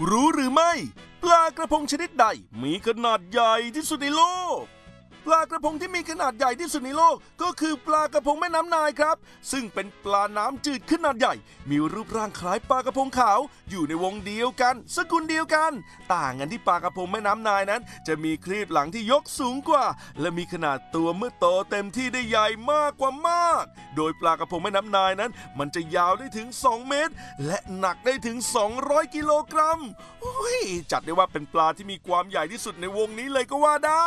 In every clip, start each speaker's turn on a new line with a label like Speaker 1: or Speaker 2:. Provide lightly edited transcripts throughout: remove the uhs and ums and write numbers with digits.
Speaker 1: รู้หรือไม่ปลากระพงชนิดใดมีขนาดใหญ่ที่สุดในโลกปลากระพงที่มีขนาดใหญ่ที่สุดในโลกก็คือปลากระพงแม่น้ำนายครับซึ่งเป็นปลาน้ำจืดขนาดใหญ่มีรูปร่างคล้ายปลากระพงขาวอยู่ในวงเดียวกันสกุลเดียวกันต่างกันที่ปลากระพงแม่น้ำนายนั้นจะมีครีบหลังที่ยกสูงกว่าและมีขนาดตัวเมื่อโตเต็มที่ได้ใหญ่มากกว่ามากโดยปลากระพงแม่น้ำนายนั้นมันจะยาวได้ถึง2 เมตรและหนักได้ถึง200 กิโลกรัมจัดได้ว่าเป็นปลาที่มีความใหญ่ที่สุดในวงนี้เลยก็ว่าได้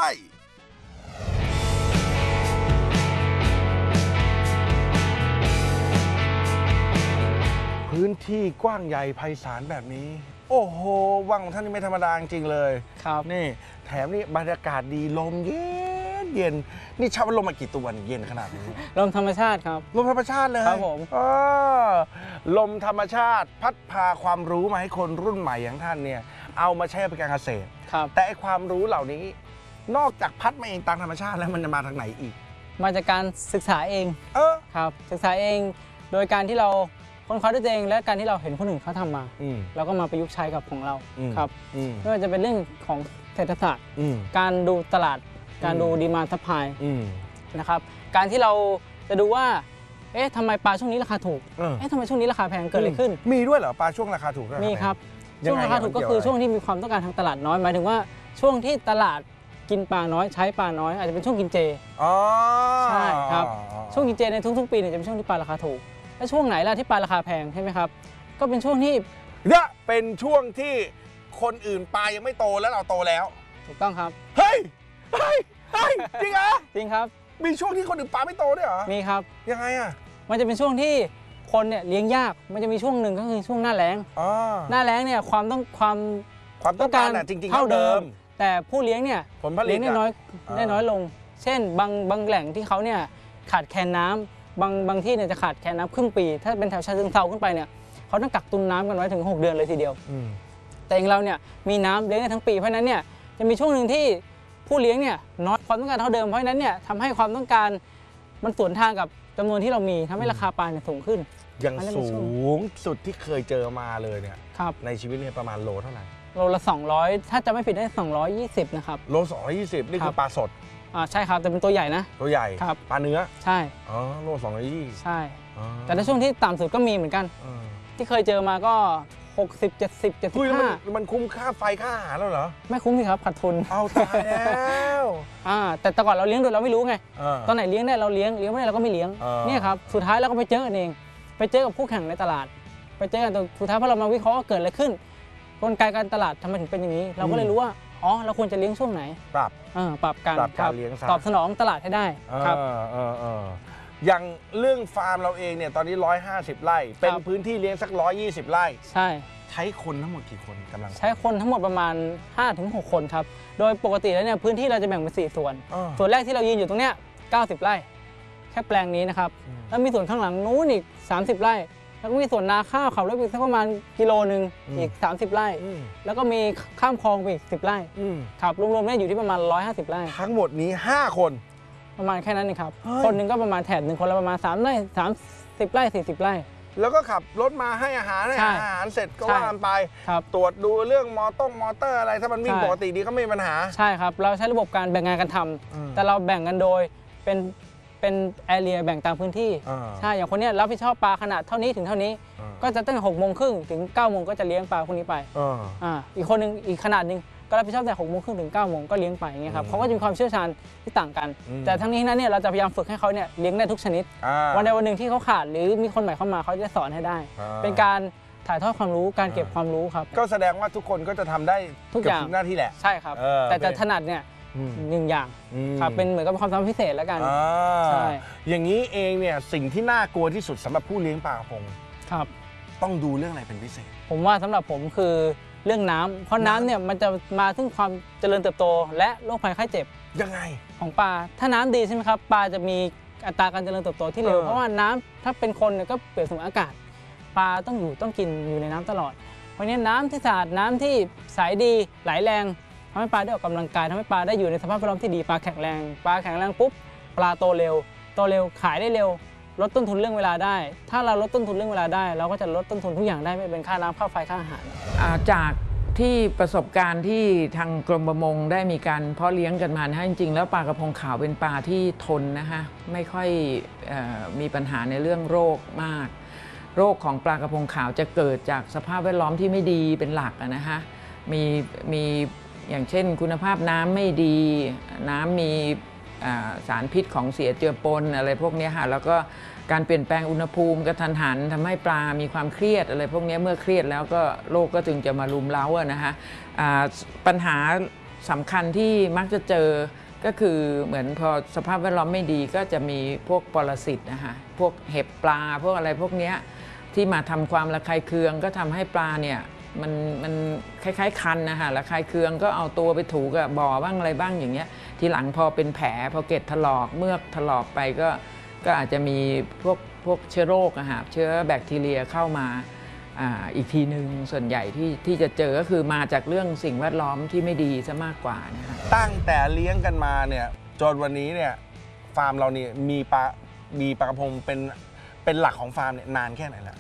Speaker 2: พื้นที่กว้างใหญ่ไพศาลแบบนี้โอ้โหวังของท่านนี่ไม่ธรรมดาจริงๆเลย
Speaker 3: ครับ
Speaker 2: นี่แถมนี่บรรยากาศดีลมเย็นนี่เช่าลมมากี่ตัวเย็นขนาดนี้
Speaker 3: ลมธรรมชาติครับ
Speaker 2: ลมธรรมชาติเลย
Speaker 3: ครับผม
Speaker 2: ลมธรรมชาติพัดพาความรู้มาให้คนรุ่นใหม่อย่างท่านเนี่ยเอามาใช้เป็นการเกษตรแต่ไอความรู้เหล่านี้นอกจากพัดมาเองตามธรรมชาติแล้วมันจะมาทางไหนอีก
Speaker 3: มาจากการศึกษาเองครับศึกษาเองโดยการที่เราค้นคว้าด้วยตัวเองและการที่เราเห็นคนอื่นเขาทำมาเราก็มาประยุกต์ใช้กับของเราครับไม่ว่าจะเป็นเรื่องของเศรษฐศาสตร์การดูตลาดการดูดีมานด์ซัพพลายนะครับการที่เราจะดูว่าเอ๊ะทำไมปลาช่วงนี้ราคาถูกเอ๊ะทำไมช่วงนี้ราคาแพงเกิดอะไรขึ้น
Speaker 2: มีด้วยเหรอปลาช่วงราคาถูก
Speaker 3: มีครับช่วงราคาถูกก็คือช่วงที่มีความต้องการทางตลาดน้อยหมายถึงว่าช่วงที่ตลาดกินปลาน้อยใช้ปลาน้อยอาจจะเป็นช่วงกินเจใช่ครับช่วงกินเจในทุกๆปีเนี่ยจะเป็นช่วงที่ปลาราคาถูกและช่วงไหนล่ะที่ปลาราคาแพงใช่ไหมครับก็เป็นช่วงที่
Speaker 2: เนี่ยเป็นช่วงที่คนอื่นปลายังไม่โตแล้วเราโตแล้ว
Speaker 3: ถูกต้องครับ
Speaker 2: เฮ้ยจริงเหรอ
Speaker 3: จริงครับ
Speaker 2: มีช่วงที่คนอื่นปลาไม่โตด้วยเหรอ
Speaker 3: มีครับ
Speaker 2: ยังไงอ่ะ
Speaker 3: มันจะเป็นช่วงที่คนเนี่ยเลี้ยงยากมันจะมีช่วงหนึ่งก็คือช่วงหน้าแล้งหน้าแล้งเนี่ยความต้องการ
Speaker 2: จริงๆ
Speaker 3: เท่าเดิมแต่ผู้เลี้ยงเนี่ย
Speaker 2: ผลผลิต
Speaker 3: ได้น้อยลงเช่นบางแหล่งที่เขาเนี่ยขาดแคลนน้ำบางที่เนี่ยจะขาดแคลนน้ำครึ่งปีถ้าเป็นแถวชาเชิงเทราขึ้นไปเนี่ยเขาต้องกักตุนน้ำกันไว้ถึง6 เดือนเลยทีเดียวแต่อย่างเราเนี่ยมีน้ำเลี้ยงได้ทั้งปีเพราะนั้นเนี่ยจะมีช่วงหนึ่งที่ผู้เลี้ยงเนี่ยน้อยความต้องการเท่าเดิมเพราะนั้นเนี่ยทำให้ความต้องการมันสวนทางกับจำนวนที่เรามีทำให้ราคาปลาเนี่ยสูงขึ้น
Speaker 2: อย่างสูงสุดที่เคยเจอมาเลยเนี่ยในชีวิตเนี่ยประมาณโลเท่าไหร่
Speaker 3: โลละ200ถ้าจะไม่ผิดได้220นะครับ
Speaker 2: โล220นี่คือปลาสด
Speaker 3: ใช่ครับแต่เป็นตัวใหญ่นะ
Speaker 2: ตัวใหญ่
Speaker 3: ครับ
Speaker 2: ปลาเนื้อ
Speaker 3: ใช่
Speaker 2: โล220
Speaker 3: ใช่แต่ในช่วงที่ต่ำสุดก็มีเหมือนกันที่เคยเจอมาก็60 70 75
Speaker 2: มันคุ้มค่าไฟค่าอาหารแล้วเหรอ
Speaker 3: ไม่คุ้มสิครับขาดทุน
Speaker 2: เอาตายแล้ว
Speaker 3: แต่ก่อนเราเลี้ยงโดยเราไม่รู้ไงตอนไหนเลี้ยงได้เราเลี้ยงไม่ได้เราก็ไม่เลี้ยงเนี่ยครับสุดท้ายเราก็ไปเจอกันเองไปเจอกับคู่แข่งในตลาดไปเจอกันสุดท้ายพอเรามาวิเคราะห์ว่าเกิดอะไรขึ้นกลไกการตลาดทำไมถึงเป็นอย่างนี้เราก็เลยรู้ว่าเราควรจะเลี้ยงช่วงไหนปรับการเลี้ยงตอบสนองตลาดให้ได้ครับ
Speaker 2: อย่างเรื่องฟาร์มเราเองเนี่ยตอนนี้150 ไร่เป็นพื้นที่เลี้ยงสัก120 ไร่ใช้คนทั้งหมดกี่คนกำลัง
Speaker 3: ใช้คนทั้งหมดประมาณ 5-6 คนครับโดยปกติแล้วเนี่ยพื้นที่เราจะแบ่งเป็น4 ส่วนส่วนแรกที่เรายืนอยู่ตรงเนี้ย90 ไร่แค่แปลงนี้นะครับแล้วมีส่วนข้างหลังนู้นอีก30 ไร่แล้วก็มีส่วนนาข้าวขับรถไปสักประมาณกิโลนึงอีก30 ไร่แล้วก็มีข้ามคลองไปอีก10 ไร่ครับรวมๆเนี่ยอยู่ที่ประมาณ150 ไร่
Speaker 2: ทั้งหมดนี้5 คน
Speaker 3: ประมาณแค่นั้นเองครับคนหนึ่งก็ประมาณแถบหนึ่งคนละประมาณ3 ไร่30 ไร่40 ไร่
Speaker 2: แล้วก็ขับรถมาให้อาหารเสร็จก็ว่ากันไปตรวจดูเรื่องมอเตอร์อะไรถ้ามันวิ่งปกติดีก็ไม่มีปัญหา
Speaker 3: ใช่ครับเราใช้ระบบการแบ่งงานกันทำแต่เราแบ่งกันโดยเป็นแอเรียแบ่งตามพื้นที่ใช่อย่างคนนี้รับผิดชอบปลาขนาดเท่านี้ถึงเท่านี้ก็จะตั้งแต่6 โมงครึ่งถึง9 โมงก็จะเลี้ยงปลาพวกนี้ไปอีกคนนึงอีกขนาดนึงก็รับผิดชอบแต่6 โมงครึ่งถึง9 โมงก็เลี้ยงไปอย่างเงี้ยครับเขาก็จะมีความเชี่ยวชาญที่ต่างกันแต่ทั้งนี้นั้นเนี่ยเราจะพยายามฝึกให้เขาเนี่ยเลี้ยงได้ทุกชนิดวันใดวันหนึ่งที่เขาขาดหรือมีคนใหม่เข้ามาเขาจะสอนให้ได้เป็นการถ่ายทอดความรู้การเก็บความรู้ครับ
Speaker 2: ก็แสดงว่าทุกคนก็จะทำได้
Speaker 3: ทุกอย่าง
Speaker 2: หน้าที่แหละ
Speaker 3: ใช่ครับแต่จะถนัดเนี่ย1 อย่างครับเป็นเหมือนกับความสามารถพิเศษแล้วกัน
Speaker 2: ใช่อย่างนี้เองเนี่ยสิ่งที่น่ากลัวที่สุดสำหรับผู้เลี้ยงปลากระพง
Speaker 3: ครับ
Speaker 2: ต้องดูเรื่องอะไรเป็นพิเศษ
Speaker 3: ผมว่าสำหรับผมคือเรื่องน้ำเพราะน้ำเนี่ยมันจะมาซึ่งความเจริญเติบโตและโรคภัยไข้เจ็บ
Speaker 2: ยังไง
Speaker 3: ของปลาถ้าน้ำดีใช่ไหมครับปลาจะมีอัตราการเจริญเติบโตที่เร็วเพราะว่าน้ำถ้าเป็นคนเนี่ยก็เปรียบเสมือนอากาศปลาต้องกินอยู่ในน้ำตลอดเพราะฉะนั้นน้ำที่สะอาดน้ำที่ใสดีไหลแรงทำให้ปลาได้ออกกำลังกายทำให้ปลาได้อยู่ในสภาพแวดล้อมที่ดีปลาแข็งแรงปุ๊บปลาโตเร็วขายได้เร็วลดต้นทุนเรื่องเวลาได้ถ้าเราลดต้นทุนเรื่องเวลาได้เราก็จะลดต้นทุนทุกอย่างได้ไม่เป็นค่าน้ำค่าไฟค่าอาหาร
Speaker 2: จาก
Speaker 4: ที่ประสบการณ์ที่ทางกรมประมงได้มีการเพาะเลี้ยงกันมานะจริงๆแล้วปลากระพงขาวเป็นปลาที่ทนนะคะไม่ค่อยมีปัญหาในเรื่องโรคมากโรคของปลากระพงขาวจะเกิดจากสภาพแวดล้อมที่ไม่ดีเป็นหลักนะคะมีอย่างเช่นคุณภาพน้ำไม่ดีน้ำมีสารพิษของเสียเจือปนอะไรพวกนี้ค่ะแล้วก็การเปลี่ยนแปลงอุณหภูมิกระทันหันทำให้ปลามีความเครียดอะไรพวกนี้เมื่อเครียดแล้วก็โรคก็จึงจะมารุมเร้านะคะปัญหาสำคัญที่มักจะเจอก็คือเหมือนพอสภาพแวดล้อมไม่ดีก็จะมีพวกปรสิตนะคะพวกเห็บปลาพวกอะไรพวกนี้ที่มาทำความระคายเคืองก็ทำให้ปลาเนี่ยมันคล้ายๆคันนะคะระคายเคืองก็เอาตัวไปถูกับบ่อบ้างอะไรบ้างอย่างเงี้ยทีหลังพอเป็นแผลพอเกล็ดถลอกเมือกถลอกไปก็อาจจะมีพวกเชื้อโรคอะค่ะเชื้อแบคทีเรียเข้ามาอีกทีหนึ่งส่วนใหญ่ที่จะเจอก็คือมาจากเรื่องสิ่งแวดล้อมที่ไม่ดีซะมากกว่านะคะ
Speaker 2: ตั้งแต่เลี้ยงกันมาเนี่ยจนวันนี้เนี่ยฟาร์มเราเนี่ยมีปลากระพงเป็นหลักของฟาร์มเนี่ยนานแค่ไหนแล้ว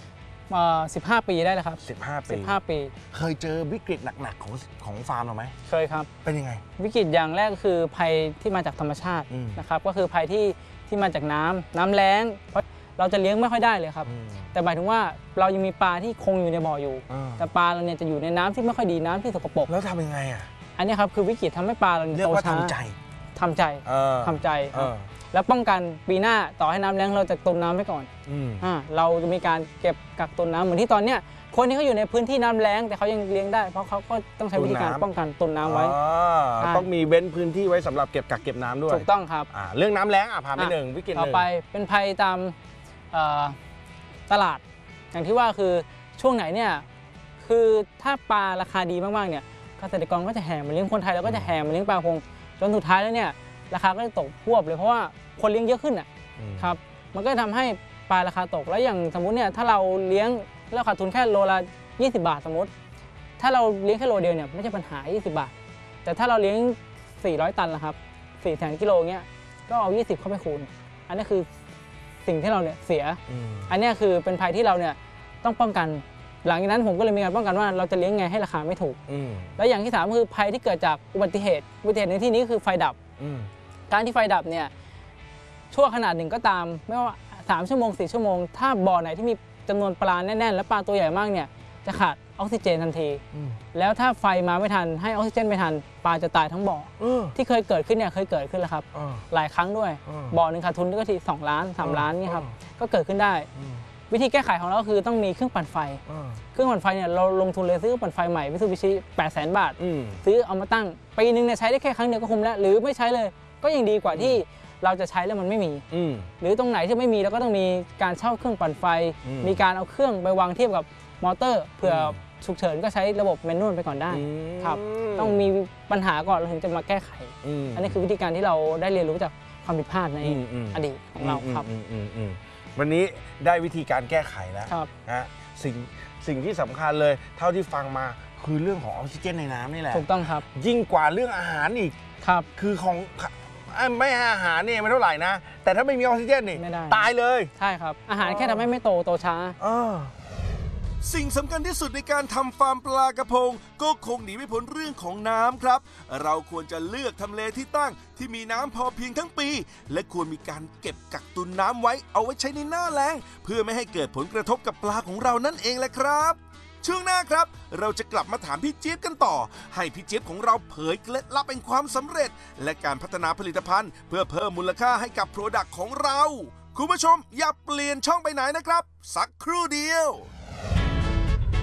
Speaker 3: 15 ปีได้แล้วครับ15 ปี
Speaker 2: เคยเจอวิกฤตหนักๆของฟาร์มเราไหม
Speaker 3: เคยครับ
Speaker 2: เป็นยังไง
Speaker 3: วิกฤตอย่างแรกก็คือภัยที่มาจากธรรมชาตินะครับก็คือภัยที่มาจากน้ำแล้งเพราะเราจะเลี้ยงไม่ค่อยได้เลยครับแต่หมายถึงว่าเรายังมีปลาที่คงอยู่ในบ่ออยู่แต่ปลาเราเนี่ยจะอยู่ในน้ำที่ไม่ค่อยดีน้ำที่สกปรก
Speaker 2: แล้วทำยังไงอ่ะ
Speaker 3: อันนี้ครับคือวิกฤตทำให้ปลาเราโตช้าทำใจแล้วป้องกันปีหน้าต่อให้น้ำแล้งเราจะตุนน้ำไว้ก่อนเราจะมีการเก็บกักตุนน้ำเหมือนที่ตอนเนี้ยคนที่เขาอยู่ในพื้นที่น้ำแล้งแต่เขายังเลี้ยงได้เพราะเขาก็ต้องใช้วิธีการป้องกันตุนน้ำไว้
Speaker 2: ต้องมีเว้นพื้นที่ไว้สำหรับเก็บน้ำด้วย
Speaker 3: ถูกต้องครับ
Speaker 2: เรื่องน้ำแล้งผ่านไปหนึ่งวิกฤต
Speaker 3: ต่อไปเป็นภัยตามตลาดอย่างที่ว่าคือช่วงไหนเนี่ยคือถ้าปลาราคาดีมากๆเนี่ยเกษตรกรก็จะแห่มาเลี้ยงคนไทยแล้วก็จะแห่มาเลี้ยงปลาพงจนสุดท้ายแล้วเนี่ยราคาก็จะตกพวบเลยเพราะว่าคนเลี้ยงเยอะขึ้นครับมันก็ทำให้ปลาราคาตกแล้วอย่างสมมุติเนี่ยถ้าเราเลี้ยงเราขาดทุนแค่โลละ20 บาทสมมติถ้าเราเลี้ยงแค่โลเดียวเนี่ยไม่ใช่ปัญหา20 บาทแต่ถ้าเราเลี้ยง400 ตันละครับ400,000 กิโลเงี้ยก็เอา20เข้าไปคูณอันนี้คือสิ่งที่เราเนี่ยเสียอันนี้คือเป็นภัยที่เราเนี่ยต้องป้องกันหลังจากนั้นผมก็เลยมีการป้องกันว่าเราจะเลี้ยงไงให้ราคาไม่ถูกแล้วอย่างที่3คือภัยที่เกิดจากอุบัติเหตุในที่นี้คือไฟดับการที่ไฟดับเนี่ยชั่วขนาดหนึ่งก็ตามไม่ว่า3 ชั่วโมง4 ชั่วโมงถ้าบ่อไหนที่มีจำนวนปลาแน่นๆและปลาตัวใหญ่มากเนี่ยจะขาดออกซิเจนทันทีแล้วถ้าไฟมาไม่ทันให้ออกซิเจนไม่ทันปลาจะตายทั้งบ่อที่เคยเกิดขึ้นเนี่ยเคยเกิดขึ้นแล้วครับหลายครั้งด้วยบ่อหนึ่งขาดทุนก็ที2 ล้าน3 ล้านนี่ครับก็เกิดขึ้นได้วิธีแก้ไขของเราก็คือต้องมีเครื่องปั่นไฟเครื่องปั่นไฟเนี่ยเราลงทุนเลยซื้อปั่นไฟใหม่มิตซูบิชิ 800,000 บาทซื้อเอามาตั้งปีนึงเนี่ยใช้ได้แค่ครั้งเดียวก็คุ้มแล้วหรือไม่ใช้เลยก็ยังดีกว่าที่เราจะใช้แล้วมันไม่มีหรือตรงไหนที่ไม่มีเราก็ต้องมีการเช่าเครื่องปั่นไฟมีการเอาเครื่องไปวางเทียบกับมอเตอร์เผื่อฉุกเฉินก็ใช้ระบบแมนนวลไปก่อนได้ครับต้องมีปัญหาก่อนเราถึงจะมาแก้ไขอันนี้คือวิธีการที่เราได้เรียนรู้จากความผิดพลาดในอดีตของเราครับ
Speaker 2: วันนี้ได้วิธีการแก้ไขแล้วนะสิ่งที่สำคัญเลยเท่าที่ฟังมาคือเรื่องของออกซิเจนในน้ำนี่แหละ
Speaker 3: ถูกต้องครับ
Speaker 2: ยิ่งกว่าเรื่องอาหารอีก
Speaker 3: ครับ
Speaker 2: คือของไม่อาหารนี่ไม่เท่าไหร่นะแต่ถ้าไม่มีออกซิเจนนี่ตายเลย
Speaker 3: ใช่ครับอาหารแค่ทำให้ไม่โตช้า
Speaker 1: สิ่งสำคัญที่สุดในการทำฟาร์มปลากระพงก็คงหนีไม่พ้นเรื่องของน้ำครับเราควรจะเลือกทำเลที่ตั้งที่มีน้ำพอเพียงทั้งปีและควรมีการเก็บกักตุนน้ำไว้เอาไว้ใช้ในหน้าแล้งเพื่อไม่ให้เกิดผลกระทบกับปลาของเรานั่นเองแหละครับช่วงหน้าครับเราจะกลับมาถามพี่เจี๊ยบกันต่อให้พี่เจี๊ยบของเราเผยเคล็ดลับแห่งความสำเร็จและการพัฒนาผลิตภัณฑ์เพื่อเพิ่มมูลค่าให้กับโปรดักต์ของเราคุณผู้ชมอย่าเปลี่ยนช่องไปไหนนะครับสักครู่เดียว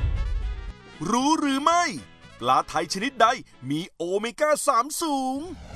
Speaker 1: รู้หรือไม่ปลาไทยชนิดใดมีโอเมก้า 3 สูง